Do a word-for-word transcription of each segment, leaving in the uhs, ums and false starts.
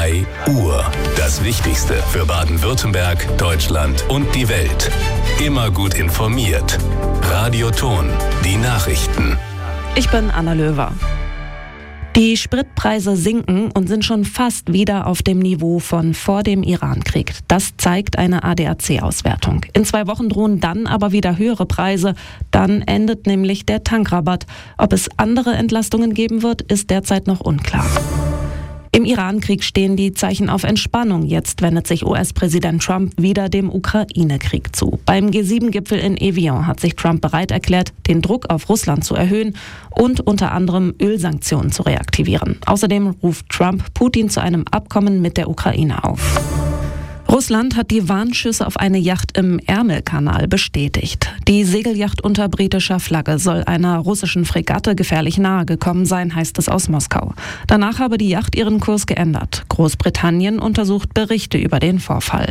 drei Uhr. Das Wichtigste für Baden-Württemberg, Deutschland und die Welt. Immer gut informiert. Radio Ton, die Nachrichten. Ich bin Anna Löwer. Die Spritpreise sinken und sind schon fast wieder auf dem Niveau von vor dem Irankrieg. Das zeigt eine A D A C-Auswertung. In zwei Wochen drohen dann aber wieder höhere Preise. Dann endet nämlich der Tankrabatt. Ob es andere Entlastungen geben wird, ist derzeit noch unklar. Im Irankrieg stehen die Zeichen auf Entspannung. Jetzt wendet sich U S-Präsident Trump wieder dem Ukraine-Krieg zu. Beim G sieben Gipfel in Evian hat sich Trump bereit erklärt, den Druck auf Russland zu erhöhen und unter anderem Ölsanktionen zu reaktivieren. Außerdem ruft Trump Putin zu einem Abkommen mit der Ukraine auf. Russland hat die Warnschüsse auf eine Yacht im Ärmelkanal bestätigt. Die Segelyacht unter britischer Flagge soll einer russischen Fregatte gefährlich nahe gekommen sein, heißt es aus Moskau. Danach habe die Yacht ihren Kurs geändert. Großbritannien untersucht Berichte über den Vorfall.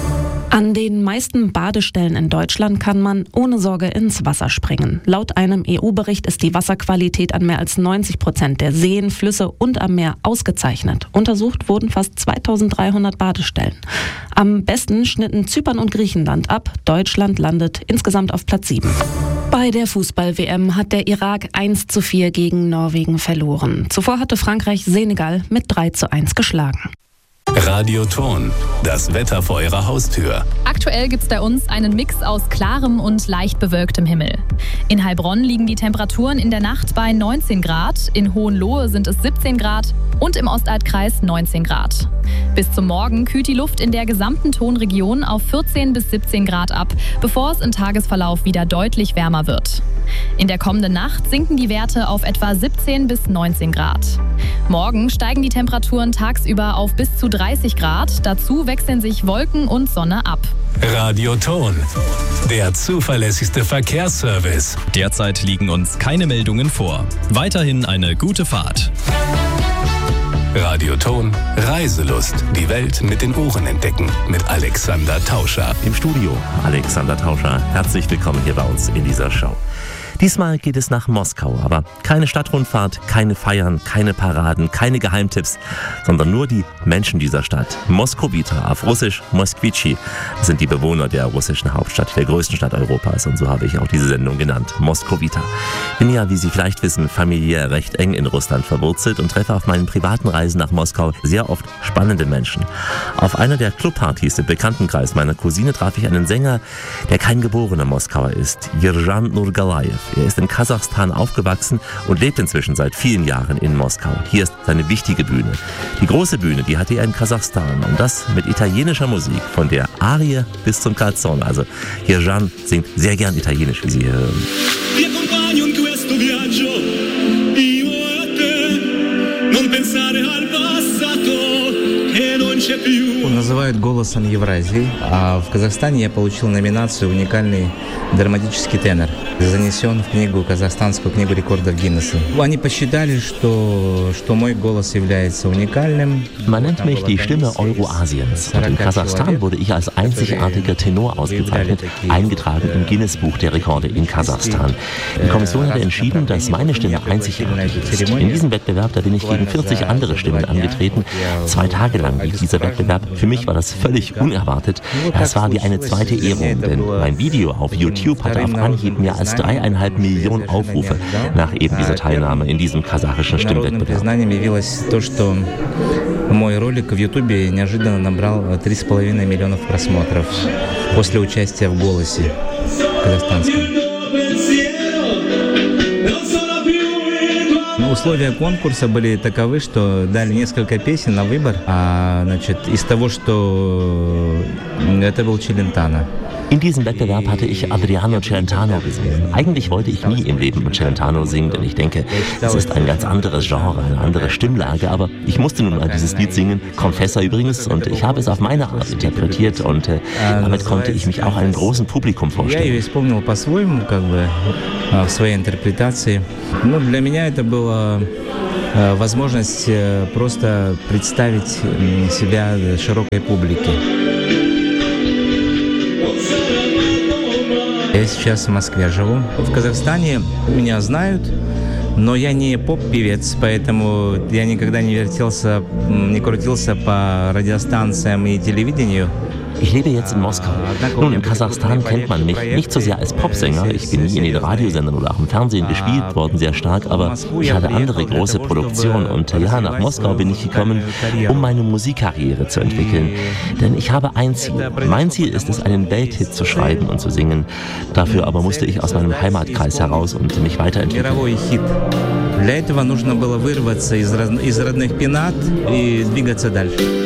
An den meisten Badestellen in Deutschland kann man ohne Sorge ins Wasser springen. Laut einem E U-Bericht ist die Wasserqualität an mehr als neunzig Prozent der Seen, Flüsse und am Meer ausgezeichnet. Untersucht wurden fast zweitausenddreihundert Badestellen. Am besten schnitten Zypern und Griechenland ab. Deutschland landet insgesamt auf Platz sieben. Bei der Fußball-W M hat der Irak eins zu vier gegen Norwegen verloren. Zuvor hatte Frankreich Senegal mit drei zu eins geschlagen. Radio Ton, das Wetter vor Ihrer Haustür. Aktuell gibt es bei uns einen Mix aus klarem und leicht bewölktem Himmel. In Heilbronn liegen die Temperaturen in der Nacht bei neunzehn Grad, in Hohenlohe sind es siebzehn Grad und im Ostalbkreis neunzehn Grad. Bis zum Morgen kühlt die Luft in der gesamten Tonregion auf vierzehn bis siebzehn Grad ab, bevor es im Tagesverlauf wieder deutlich wärmer wird. In der kommenden Nacht sinken die Werte auf etwa siebzehn bis neunzehn Grad. Morgen steigen die Temperaturen tagsüber auf bis zu dreißig Grad. Dazu wechseln sich Wolken und Sonne ab. Radio Ton, der zuverlässigste Verkehrsservice. Derzeit liegen uns keine Meldungen vor. Weiterhin eine gute Fahrt. Radio Ton, Reiselust. Die Welt mit den Ohren entdecken. Mit Alexander Tauscher. Im Studio Alexander Tauscher. Herzlich willkommen hier bei uns in dieser Show. Diesmal geht es nach Moskau, aber keine Stadtrundfahrt, keine Feiern, keine Paraden, keine Geheimtipps, sondern nur die Menschen dieser Stadt. Moskowita, auf Russisch Moskwichi, sind die Bewohner der russischen Hauptstadt, der größten Stadt Europas, und so habe ich auch diese Sendung genannt, Moskowita. Bin ja, wie Sie vielleicht wissen, familiär recht eng in Russland verwurzelt und treffe auf meinen privaten Reisen nach Moskau sehr oft spannende Menschen. Auf einer der Clubpartys im Bekanntenkreis meiner Cousine traf ich einen Sänger, der kein geborener Moskauer ist, Yerjan Nurgalayev. Er ist in Kasachstan aufgewachsen und lebt inzwischen seit vielen Jahren in Moskau. Hier ist seine wichtige Bühne. Die große Bühne, die hatte er in Kasachstan, und das mit italienischer Musik, von der Arie bis zum Calzone. Also Yerjan singt sehr gern Italienisch, wie Sie hier hören. Он называют голосом Евразии, а в Казахстане я получил номинацию «Уникальный драматический тенор». Занесен в книгу, казахстанскую книгу рекордов Гиннесса. Они посчитали, что, что мой голос является уникальным. Man nennt mich die Stimme Euroasiens. Und in Kasachstan wurde ich als einzigartiger Tenor ausgezeichnet, eingetragen im Guinness-Buch der Rekorde in Kasachstan. Die Kommission hatte entschieden, dass meine Stimme einzigartig ist. In diesem Wettbewerb, da bin ich gegen vierzig andere Stimmen angetreten. Zwei Tage lang lief dieser Wettbewerb. Für mich war das völlig unerwartet. Das war wie eine zweite Ehrung, denn mein Video auf YouTube hatte auf Anhieb mehr als dreieinhalb Millionen Aufrufe nach eben dieser Teilnahme in diesem kasachischen Stimmwettbewerb. Мой ролик в Ютубе неожиданно набрал три с половиной миллионов просмотров после участия в «Голосе» казахстанском. Условия конкурса были таковы, что дали несколько песен на выбор, а, значит, из того, что это был Челентано. In diesem Wettbewerb hatte ich Adriano Celentano gesungen. Eigentlich wollte ich nie im Leben Celentano singen, denn ich denke, es ist ein ganz anderes Genre, eine andere Stimmlage, aber ich musste nun mal dieses Lied singen, Confessor übrigens, und ich habe es auf meine Art interpretiert, und äh, damit konnte ich mich auch einem großen Publikum vorstellen. Я исполнил по-своему, как бы, в своей интерпретации. Ну, для меня это была возможность просто представить себя широкой публике. Я сейчас в Москве живу. В Казахстане меня знают, Но я не поп-певец, поэтому я никогда не вертелся, не крутился по радиостанциям и телевидению. Ich lebe jetzt in Moskau. Nun, in Kasachstan kennt man mich nicht so sehr als Popsänger. Ich bin nie in den Radiosendern oder auch im Fernsehen gespielt worden, sehr stark, aber ich hatte andere große Produktionen. Und ja, nach Moskau bin ich gekommen, um meine Musikkarriere zu entwickeln. Denn ich habe ein Ziel. Mein Ziel ist es, einen Welthit zu schreiben und zu singen. Dafür aber musste ich aus meinem Heimatkreis heraus und mich weiterentwickeln. Для этого нужно было вырваться из родных пенат и двигаться дальше.